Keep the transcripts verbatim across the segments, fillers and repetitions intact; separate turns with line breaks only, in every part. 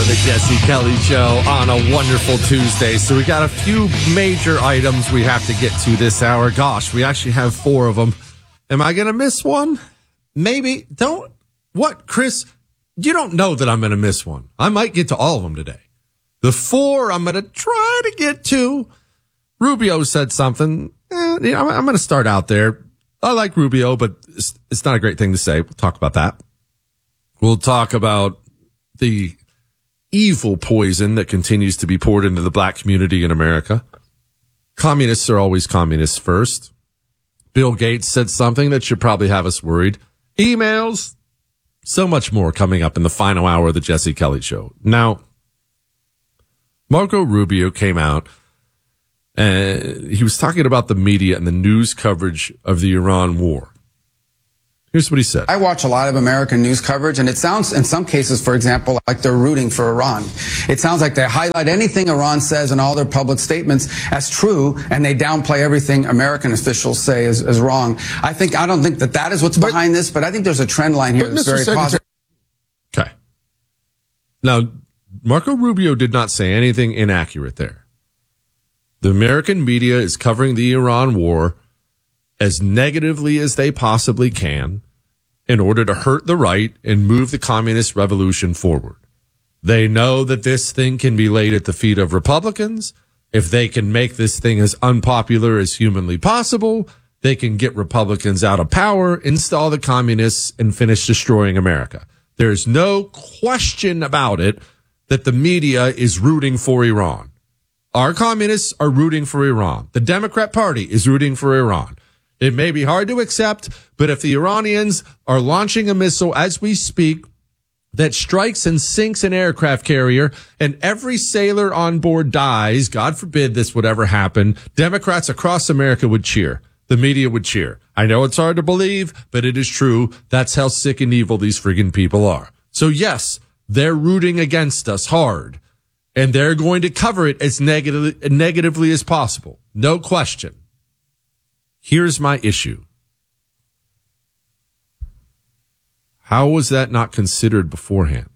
the Jesse Kelly Show on a wonderful Tuesday. So we got a few major items we have to get to this hour. Gosh, we actually have four of them. Am I going to miss one? Maybe. Don't. What, Chris? You don't know that I'm going to miss one. I might get to all of them today. The four I'm going to try to get to. Rubio said something. Eh, you know, I'm going to start out there. I like Rubio, but it's, it's not a great thing to say. We'll talk about that. We'll talk about the evil poison that continues to be poured into the black community in America. Communists are always communists first. Bill Gates said something that should probably have us worried. Emails. So much more coming up in the final hour of the Jesse Kelly Show. Now, Marco Rubio came out and he was talking about the media and the news coverage of the Iran war. Here's what he said.
I watch a lot of American news coverage, and it sounds, in some cases, for example, like they're rooting for Iran. It sounds like they highlight anything Iran says in all their public statements as true, and they downplay everything American officials say as, as wrong. I think I don't think that that is what's but, behind this, but I think there's a trend line here that's Mister very Secretary- positive.
Okay. Now, Marco Rubio did not say anything inaccurate there. The American media is covering the Iran war as negatively as they possibly can in order to hurt the right and move the communist revolution forward. They know that this thing can be laid at the feet of Republicans. If they can make this thing as unpopular as humanly possible, they can get Republicans out of power, install the communists, and finish destroying America. There's no question about it that the media is rooting for Iran. Our communists are rooting for Iran. The Democrat Party is rooting for Iran. It may be hard to accept, but if the Iranians are launching a missile as we speak that strikes and sinks an aircraft carrier and every sailor on board dies, God forbid this would ever happen, Democrats across America would cheer. The media would cheer. I know it's hard to believe, but it is true. That's how sick and evil these friggin' people are. So yes, they're rooting against us hard, and they're going to cover it as negative, negatively as possible. No question. Here's my issue. How was that not considered beforehand?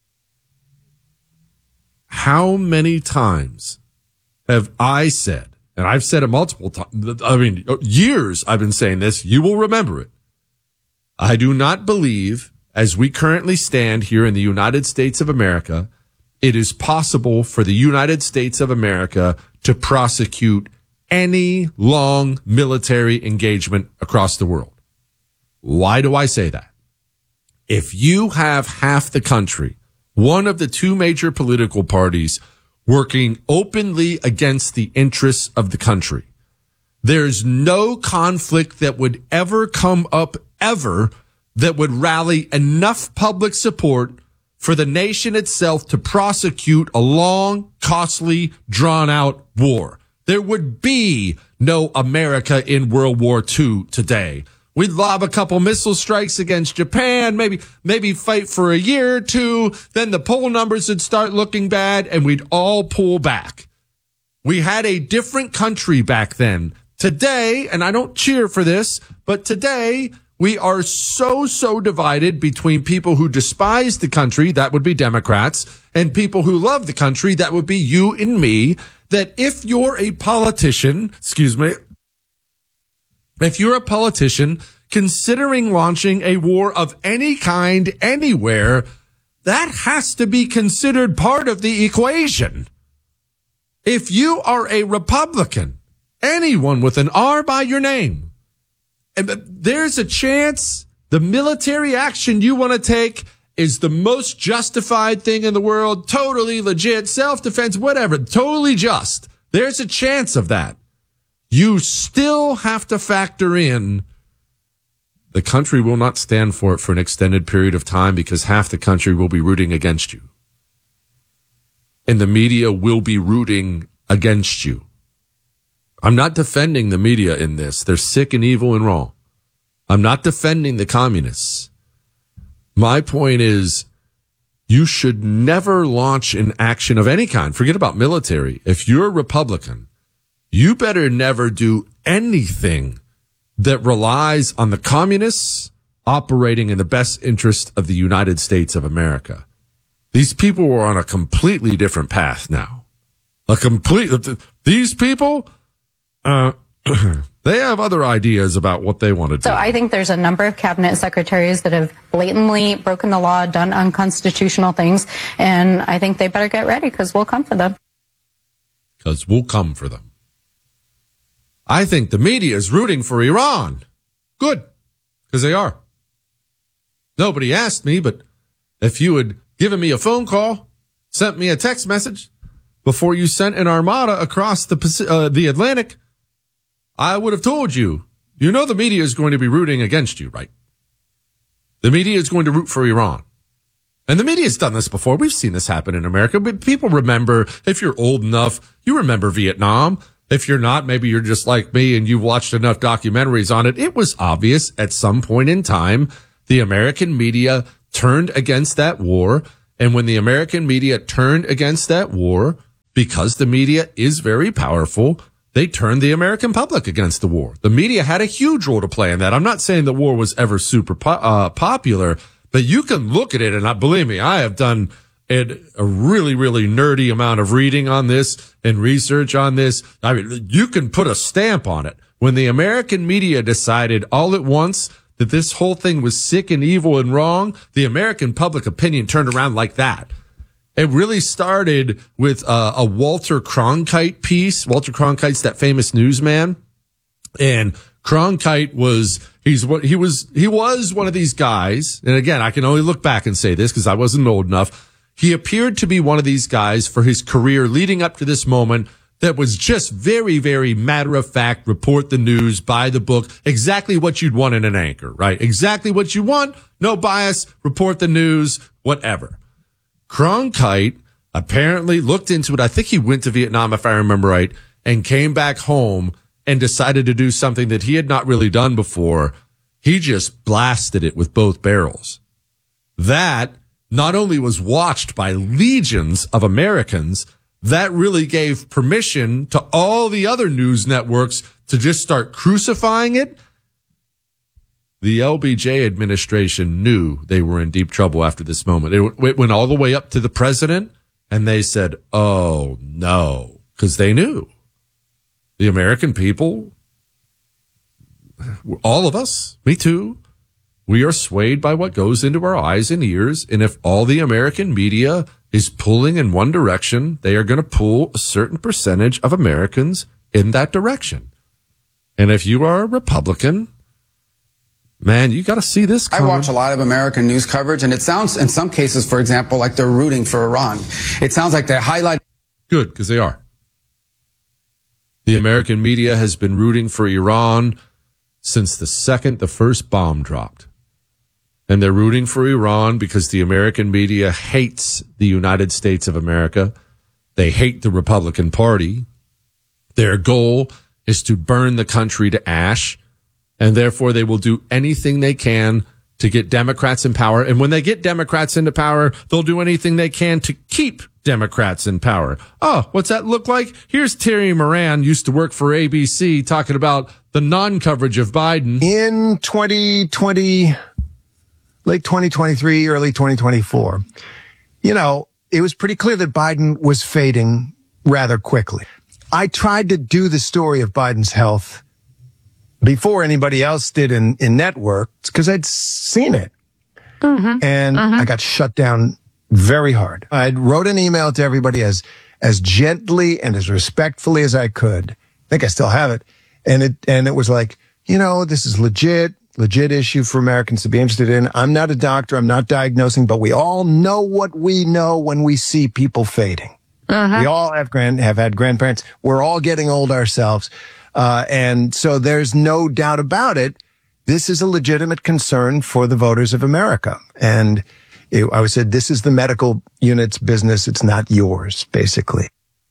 How many times have I said, and I've said it multiple times, I mean, years I've been saying this, you will remember it. I do not believe, as we currently stand here in the United States of America, it is possible for the United States of America to prosecute any long military engagement across the world. Why do I say that? If you have half the country, one of the two major political parties, working openly against the interests of the country, there's no conflict that would ever come up ever that would rally enough public support for the nation itself to prosecute a long, costly, drawn-out war. There would be no America in World War Two today. We'd lob a couple missile strikes against Japan, maybe maybe fight for a year or two, then the poll numbers would start looking bad, and we'd all pull back. We had a different country back then. Today, and I don't cheer for this, but today we are so, so divided between people who despise the country, that would be Democrats, and people who love the country, that would be you and me, that if you're a politician, excuse me, if you're a politician considering launching a war of any kind anywhere, that has to be considered part of the equation. If you are a Republican, anyone with an R by your name, there's a chance the military action you want to take is the most justified thing in the world, totally legit, self-defense, whatever, totally just. There's a chance of that. You still have to factor in the country will not stand for it for an extended period of time because half the country will be rooting against you. And the media will be rooting against you. I'm not defending the media in this. They're sick and evil and wrong. I'm not defending the communists. My point is, you should never launch an action of any kind. Forget about military. If you're a Republican, you better never do anything that relies on the communists operating in the best interest of the United States of America. These people were on a completely different path now. A complete, these people, uh, they have other ideas about what they want to do.
So I think there's a number of cabinet secretaries that have blatantly broken the law, done unconstitutional things, and I think they better get ready because we'll come for them.
Because we'll come for them. I think the media is rooting for Iran. Good, because they are. Nobody asked me, but if you had given me a phone call, sent me a text message before you sent an armada across the uh, the Atlantic, I would have told you, you know the media is going to be rooting against you, right? The media is going to root for Iran. And the media has done this before. We've seen this happen in America. But people remember, if you're old enough, you remember Vietnam. If you're not, maybe you're just like me and you've watched enough documentaries on it. It was obvious at some point in time, the American media turned against that war. And when the American media turned against that war, because the media is very powerful, they turned the American public against the war. The media had a huge role to play in that. I'm not saying the war was ever super po- uh, popular, but you can look at it, and I believe me, I have done it, a really, really nerdy amount of reading on this and research on this. I mean, you can put a stamp on it. When the American media decided all at once that this whole thing was sick and evil and wrong, the American public opinion turned around like that. It really started with uh, a Walter Cronkite piece. Walter Cronkite's that famous newsman. And Cronkite was, he's what he was, he was one of these guys. And again, I can only look back and say this because I wasn't old enough. He appeared to be one of these guys for his career leading up to this moment that was just very, very matter of fact, report the news, buy the book, exactly what you'd want in an anchor, right? Exactly what you want. No bias, report the news, whatever. Cronkite apparently looked into it. I think he went to Vietnam, if I remember right, and came back home and decided to do something that he had not really done before. He just blasted it with both barrels. That not only was watched by legions of Americans, that really gave permission to all the other news networks to just start crucifying it. The L B J administration knew they were in deep trouble after this moment. It went all the way up to the president, and they said, oh, no, because they knew. The American people, all of us, me too, we are swayed by what goes into our eyes and ears, and if all the American media is pulling in one direction, they are going to pull a certain percentage of Americans in that direction. And if you are a Republican, man, you got to see this coming.
I watch a lot of American news coverage, and it sounds, in some cases, for example, like they're rooting for Iran. It sounds like they highlight.
Good, because they are. The American media has been rooting for Iran since the second the first bomb dropped. And they're rooting for Iran because the American media hates the United States of America. They hate the Republican Party. Their goal is to burn the country to ash. And therefore, they will do anything they can to get Democrats in power. And when they get Democrats into power, they'll do anything they can to keep Democrats in power. Oh, what's that look like? Here's Terry Moran, used to work for A B C, talking about the non-coverage of Biden.
In twenty twenty, late twenty twenty-three, early twenty twenty-four, you know, it was pretty clear that Biden was fading rather quickly. I tried to do the story of Biden's health before anybody else did in, in networks because I'd seen it. Mm-hmm. And mm-hmm. I got shut down very hard. I wrote an email to everybody as, as gently and as respectfully as I could. I think I still have it. And it, and it was like, you know, this is legit, legit issue for Americans to be interested in. I'm not a doctor. I'm not diagnosing, but we all know what we know when we see people fading. Uh-huh. We all have grand, have had grandparents. We're all getting old ourselves. Uh, and so there's no doubt about it. This is a legitimate concern for the voters of America. And it, I said, this is the medical unit's business. It's not yours, basically.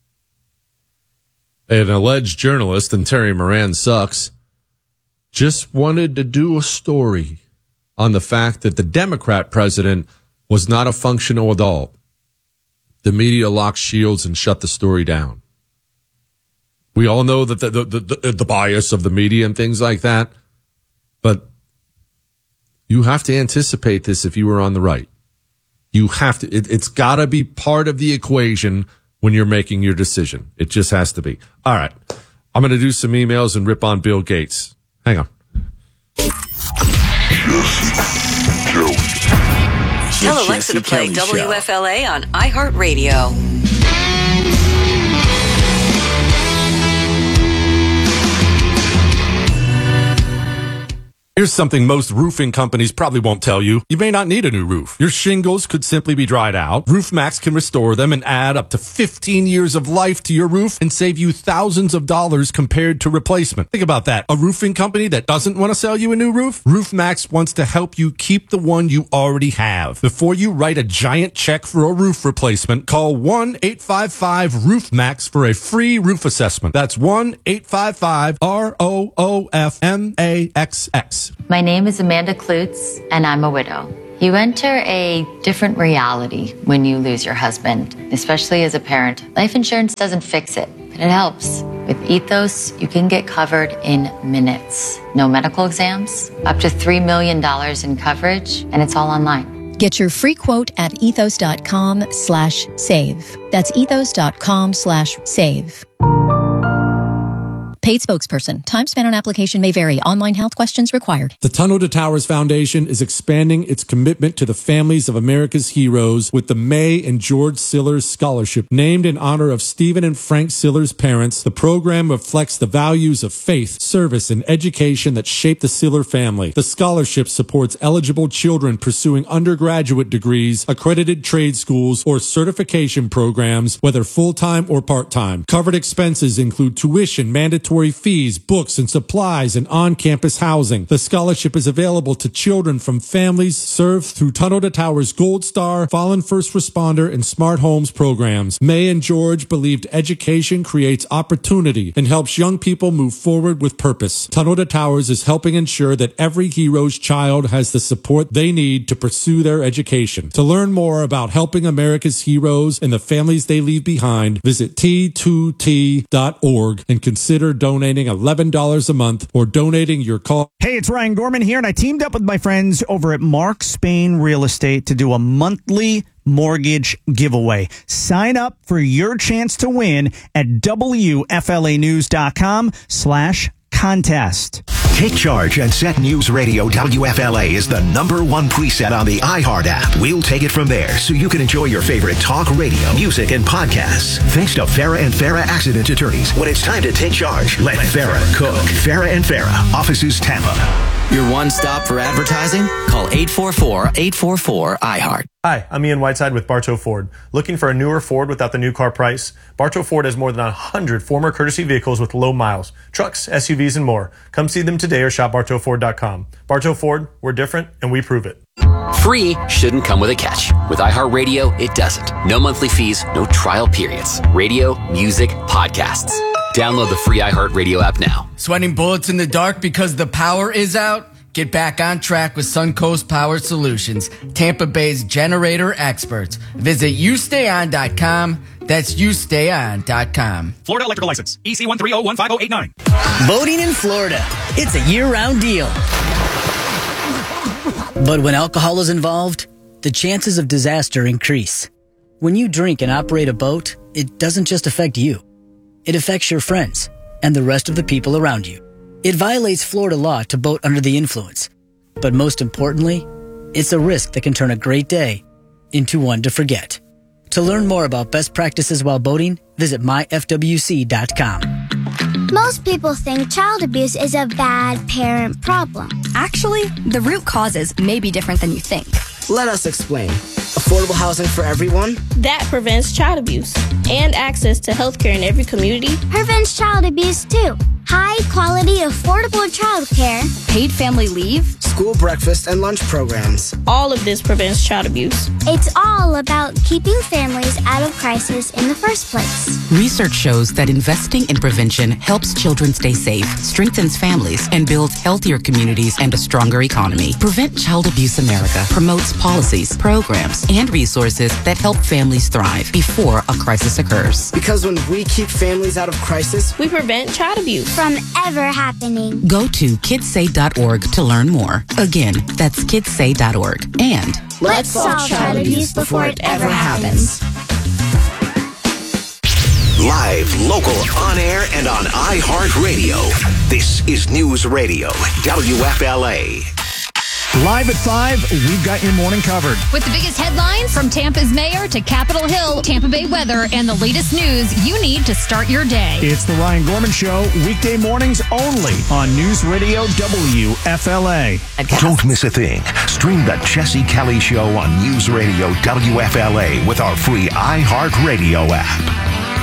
An alleged journalist, and Terry Moran sucks, just wanted to do a story on the fact that the Democrat president was not a functional adult. The media locked shields and shut the story down. We all know that the, the, the, the bias of the media and things like that, but you have to anticipate this if you were on the right. You have to, it, it's got to be part of the equation when you're making your decision. It just has to be. All right. I'm going to do some emails and rip on Bill Gates. Hang on.
Tell Alexa to play W F L A on iHeartRadio.
Here's something most roofing companies probably won't tell you. You may not need a new roof. Your shingles could simply be dried out. RoofMax can restore them and add up to fifteen years of life to your roof and save you thousands of dollars compared to replacement. Think about that. A roofing company that doesn't want to sell you a new roof? RoofMax wants to help you keep the one you already have. Before you write a giant check for a roof replacement, call one eight five five roof max for a free roof assessment. That's one eight five five R O O F M A X X.
My name is Amanda Klutz, and I'm a widow. You enter a different reality when you lose your husband, especially as a parent. Life insurance doesn't fix it, but it helps. With Ethos, you can get covered in minutes. No medical exams, up to three million dollars in coverage, and it's all online.
Get your free quote at ethos.com slash save. That's ethos.com slash save. Paid spokesperson. Time spent on application may vary. Online health questions required.
The Tunnel to Towers Foundation is expanding its commitment to the families of America's heroes with the May and George Sillers Scholarship. Named in honor of Stephen and Frank Sillers' parents, the program reflects the values of faith, service, and education that shaped the Siller family. The scholarship supports eligible children pursuing undergraduate degrees, accredited trade schools, or certification programs, whether full-time or part-time. Covered expenses include tuition, mandatory fees, books and supplies, and on-campus housing. The scholarship is available to children from families served through Tunnel to Towers Gold Star, Fallen First Responder, and Smart Homes programs. May and George believed education creates opportunity and helps young people move forward with purpose. Tunnel to Towers is helping ensure that every hero's child has the support they need to pursue their education. To learn more about helping America's heroes and the families they leave behind, visit T two T dot org and consider donating eleven dollars a month or donating your call.
Hey, it's Ryan Gorman here, and I teamed up with my friends over at Mark Spain Real Estate to do a monthly mortgage giveaway. Sign up for your chance to win at W F L A news dot com slash contest.
Take charge and set News Radio W F L A is the number one preset on the iHeart app. We'll take it from there so you can enjoy your favorite talk radio, music, and podcasts. Thanks to Farah and Farah Accident Attorneys. When it's time to take charge, let Farah cook. Farah and Farah, offices Tampa.
Your one stop for advertising? Call eight four four, eight four four, iHeart.
Hi, I'm Ian Whiteside with Bartow Ford. Looking for a newer Ford without the new car price? Bartow Ford has more than one hundred former courtesy vehicles with low miles, trucks, S U Vs, and more. Come see them today or shop bartow ford dot com. Bartow Ford, we're different, and we prove it.
Free shouldn't come with a catch. With iHeartRadio, it doesn't. No monthly fees, no trial periods. Radio, music, podcasts. Download the free iHeartRadio app now.
Sweating bullets in the dark because the power is out? Get back on track with Suncoast Power Solutions, Tampa Bay's generator experts. Visit you stay on dot com. That's you stay on dot com.
Florida Electrical License, E C one three zero one five zero eight nine.
Boating in Florida. It's a year-round deal. But when alcohol is involved, the chances of disaster increase. When you drink and operate a boat, it doesn't just affect you. It affects your friends and the rest of the people around you. It violates Florida law to boat under the influence. But most importantly, it's a risk that can turn a great day into one to forget. To learn more about best practices while boating, visit my f w c dot com.
Most people think child abuse is a bad parent problem.
Actually, the root causes may be different than you think.
Let us explain. Affordable housing for everyone?
That prevents child abuse. And access to health care in every community?
Prevents child abuse too. High quality, affordable child care.
Paid family leave.
School breakfast and lunch programs.
All of this prevents child abuse.
It's all about keeping families out of crisis in the first place.
Research shows that investing in prevention helps children stay safe, strengthens families, and builds healthier communities and a stronger economy. Prevent Child Abuse America promotes policies, programs, and resources that help families thrive before a crisis occurs.
Because when we keep families out of crisis,
we prevent child abuse.
from ever happening.
Go to kidsay dot org to learn more. Again, that's kidsay dot org. And
let's solve child abuse before it ever happens.
Live, local, on air, and on iHeartRadio. This is News Radio, W F L A.
Live at five, we've got your morning covered.
With the biggest headlines from Tampa's mayor to Capitol Hill, Tampa Bay weather, and the latest news you need to start your day.
It's the Ryan Gorman Show, weekday mornings only on News Radio W F L A.
Don't miss a thing. Stream the Jesse Kelly Show on News Radio W F L A with our free iHeartRadio app.